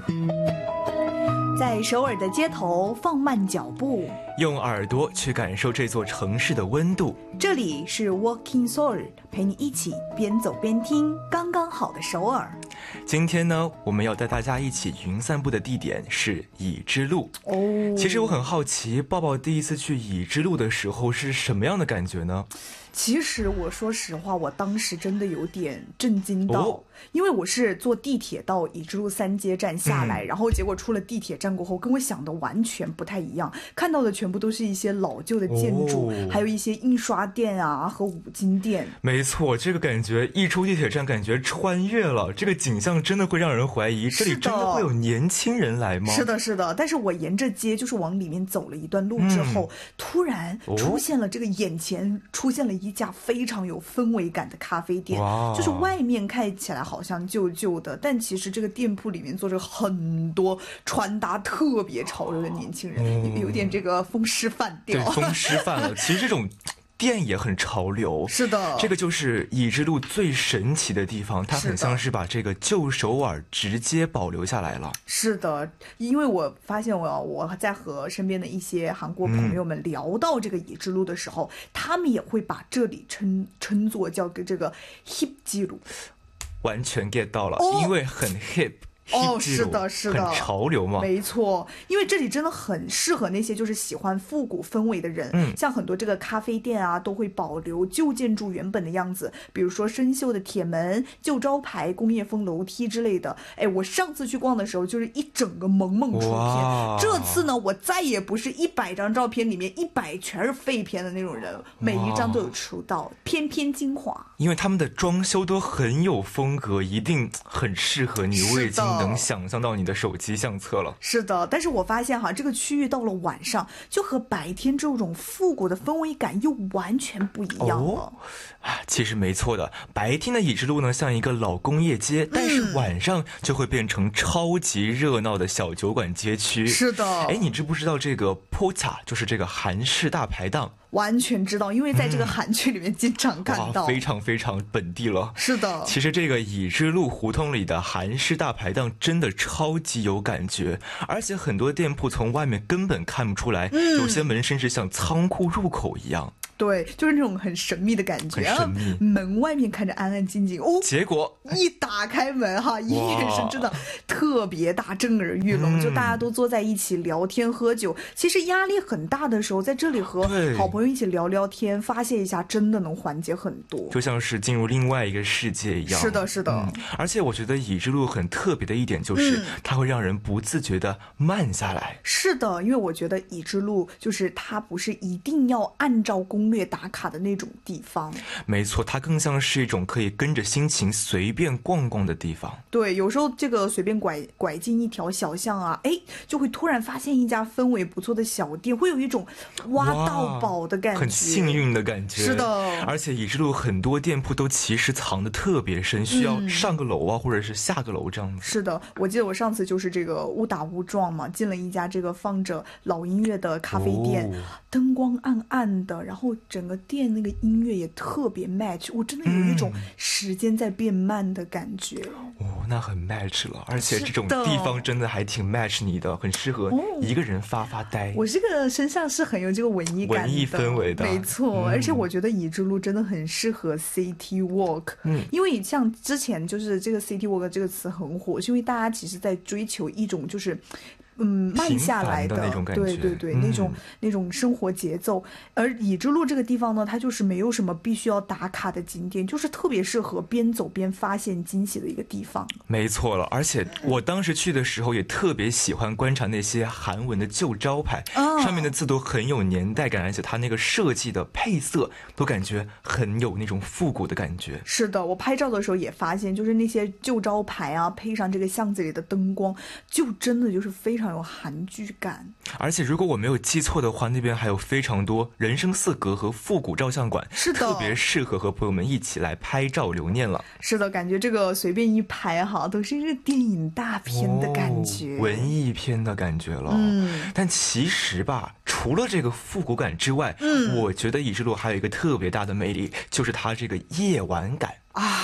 在首尔的街头放慢脚步， 用耳朵去感受这座城市的温度。 这里是 Walking Seoul， 陪你一起边走边听刚刚好的首尔。 今天呢，我们要带大家一起云散步的地点是乙支路。其实我很好奇，抱抱第一次去乙支路的时候是什么样的感觉呢？ 其实我说实话，我当时真的有点震惊到，因为我是坐地铁到乙支路3街站下来，然后结果出了地铁站过后，跟我想的完全不太一样，看到的全部都是一些老旧的建筑，还有一些印刷店啊和五金店。 没错，这个感觉一出地铁站，感觉穿越了，这个景象真的会让人怀疑，这里真的会有年轻人来吗？ 是的，是的。但是我沿着街就是往里面走了一段路之后，突然出现了这个眼前出现了一家非常有氛围感的咖啡店，就是外面看起来好像旧旧的，但其实这个店铺里面坐着很多穿搭特别潮流的年轻人，有点这个风湿饭调。 对，风湿饭了。其实这种店也很潮流， 是的， 这个就是乙支路最神奇的地方，它很像是把这个旧首尔直接保留下来了。 是的，因为我发现我在和身边的一些韩国朋友们聊到这个乙支路的时候，他们也会把这里称作叫这个 hip 记录， 完全 get 到了，因为很 hip。 是的，是的， 很潮流嘛。 没错，因为这里真的很适合那些就是喜欢复古氛围的人。像很多这个咖啡店啊，都会保留旧建筑原本的样子，比如说生锈的铁门、旧招牌、工业风楼梯之类的。哎，我上次去逛的时候，就是一整个萌萌出片。这次呢，我再也不是100张照片里面100全是废片的那种人，每一张都有出道，偏偏精华。 因为他们的装修都很有风格，一定很适合你。我已经能想象到你的手机相册了。 是的，但是我发现这个区域到了晚上，就和白天这种复古的氛围感又完全不一样了。 其实没错的，白天的乙支路呢像一个老工业街，但是晚上就会变成超级热闹的小酒馆街区。 是的， 哎，你知不知道这个 Pocha 就是这个韩式大排档？ 完全知道，因为在这个韩剧里面经常看到。 非常非常本地了。 是的， 其实这个乙支路胡同里的韩式大排档真的超级有感觉，而且很多店铺从外面根本看不出来，有些门甚至像仓库入口一样。 对，就是那种很神秘的感觉， 很神秘。 门外面看着安安静静， 结果一打开门一眼神真的特别大，震耳欲聋。就大家都坐在一起聊天喝酒，其实压力很大的时候，在这里和好朋友一起聊聊天，发泄一下，真的能缓解很多， 就像是进入另外一个世界一样。 是的，是的。 而且我觉得乙支路很特别的一点就是，它会让人不自觉的慢下来。 是的，因为我觉得乙支路就是它不是一定要按照攻略打卡的那种地方。 没错，它更像是一种可以跟着心情随便逛逛的地方。 对，有时候这个随便拐进一条小巷啊，就会突然发现一家氛围不错的小店，会有一种挖到宝的感觉， 很幸运的感觉。 是的， 而且乙支路很多店铺都其实藏得特别深，需要上个楼啊，或者是下个楼这样子。 是的，我记得我上次就是这个误打误撞嘛，进了一家这个放着老音乐的咖啡店，灯光暗暗的，然后整个店那个音乐也特别 match， 我真的有一种时间在变慢的感觉。 那很 match 了，而且这种地方真的还挺 match 你的，很适合一个人发呆。 我这个身上是很有这个文艺感的， 文艺氛围的， 没错。而且我觉得乙支路真的很适合 city walk，因为像之前就是这个 city walk 这个词很火，是因为大家其实在追求一种就是慢下来的那种感觉， 对对对，那种生活节奏。而乙支路这个地方呢，它就是没有什么必须要打卡的景点，就是特别适合边走边发现惊喜的一个地方。 没错了，而且我当时去的时候也特别喜欢观察那些韩文的旧招牌，上面的字都很有年代感，而且它那个设计的配色都感觉很有那种复古的感觉。 是的，我拍照的时候也发现，就是那些旧招牌啊，配上这个巷子里的灯光，就真的就是非常有韩剧感。 而且如果我没有记错的话，那边还有非常多人生四格和复古照相馆， 是的， 特别适合和朋友们一起来拍照留念了。 是的，感觉这个随便一拍都是一个电影大片的感觉， 文艺片的感觉了。但其实吧，除了这个复古感之外，我觉得乙支路还有一个特别大的魅力，就是它这个夜晚感啊。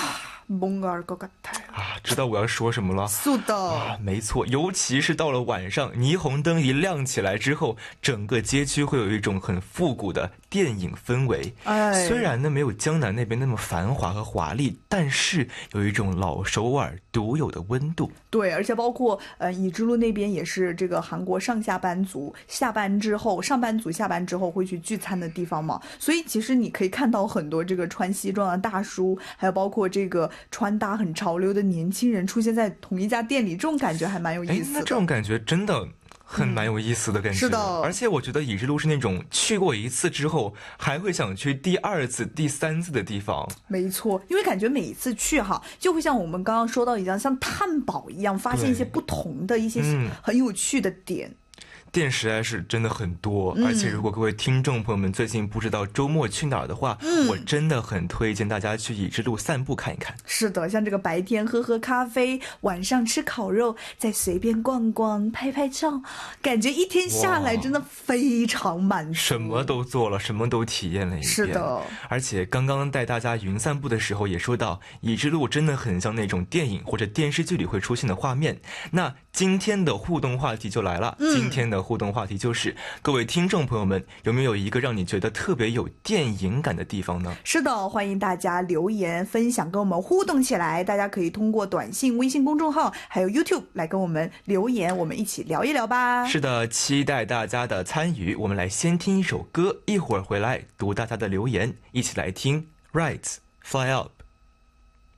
뭔가 알 것 같아요. 知道我要说什么了。 是的， 没错，尤其是到了晚上，霓虹灯一亮起来之后，整个街区会有一种很复古的电影氛围。虽然呢没有江南那边那么繁华和华丽，但是有一种老首尔独有的温度。 对，而且包括乙之路那边也是这个韩国上班族下班之后会去聚餐的地方嘛，所以其实你可以看到很多这个穿西装的大叔，还有包括这个穿搭很潮流的年轻人出现在同一家店里，这种感觉还蛮有意思的。 那这种感觉真的很蛮有意思的感觉。 是的， 而且我觉得乙之路是那种去过一次之后还会想去第二次第三次的地方。 没错，因为感觉每一次去就会像我们刚刚说到一样，像探宝一样，发现一些不同的一些很有趣的点。 店实在是真的很多，而且如果各位听众朋友们最近不知道周末去哪儿的话，我真的很推荐大家去乙之路散步看一看。 是的，像这个白天喝咖啡，晚上吃烤肉，再随便逛逛拍照，感觉一天下来真的非常满足， 什么都做了，什么都体验了一遍。 是的， 而且刚刚带大家云散步的时候也说到，乙之路真的很像那种电影或者电视剧里会出现的画面。那今天的互动话题就来了，今天的互动话题就是各位听众朋友们，有没有一个让你觉得特别有电影感的地方呢？ 是的，欢迎大家留言分享，跟我们互动起来。大家可以通过短信、微信公众号还有 YouTube 来跟我们留言，我们一起聊一聊吧。 是的，期待大家的参与。我们来先听一首歌，一会儿回来读大家的留言，一起来听 Right Fly Up。